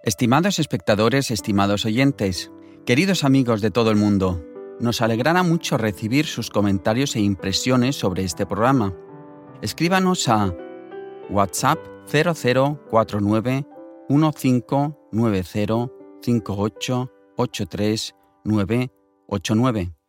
Estimados espectadores, estimados oyentes, queridos amigos de todo el mundo, nos alegrará mucho recibir sus comentarios e impresiones sobre este programa. Escríbanos a WhatsApp 0049 1590 5883 989